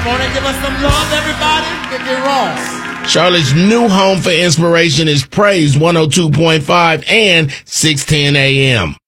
Come on and give us some love, everybody. Ricky Ross. Charlotte's new home for inspiration is Praise 102.5 and 610 AM.